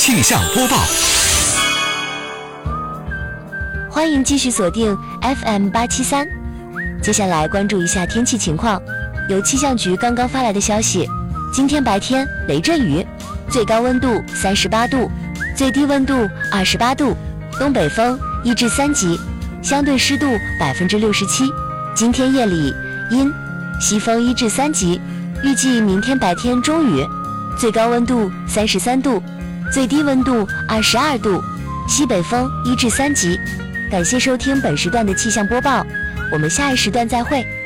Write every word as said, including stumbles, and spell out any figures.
气象播报。 欢迎继续锁定 F M 八七三。接下来关注一下天气情况。由气象局刚刚发来的消息，今天白天雷阵雨，最高温度三十八度，最低温度二十八度，东北风一至三级，相对湿度百分之六十七。今天夜里阴，西风一至三级，预计明天白天中雨，最高温度三十三度，最低温度二十二度，西北风一至三级。感谢收听本时段的气象播报，我们下一时段再会。